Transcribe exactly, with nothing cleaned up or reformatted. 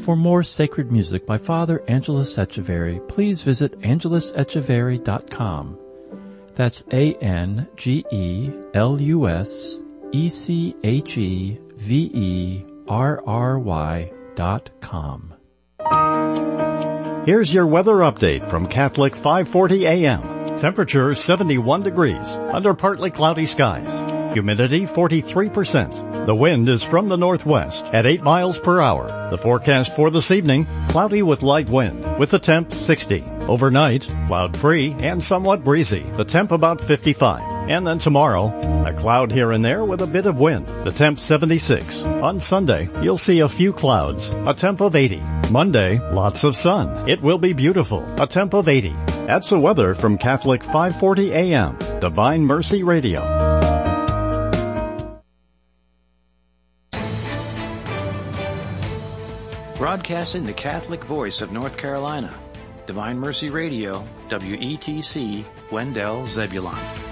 For more sacred music by Father Angelus Echeverry, please visit angelus echeverry dot com. That's A N G E L U S E C H E V E R R Y dot com. Here's your weather update from Catholic five forty A M. Temperature seventy-one degrees, under partly cloudy skies. Humidity forty-three percent. The wind is from the northwest at eight miles per hour. The forecast for this evening, cloudy with light wind, with the temp sixty. Overnight, cloud-free and somewhat breezy. The temp about fifty-five. And then tomorrow, a cloud here and there with a bit of wind. The temp seventy-six. On Sunday, you'll see a few clouds. A temp of eighty. Monday, lots of sun. It will be beautiful. A temp of eighty. That's the weather from Catholic five forty A M. Divine Mercy Radio. Broadcasting the Catholic voice of North Carolina. Divine Mercy Radio, W E T C, Wendell, Zebulon.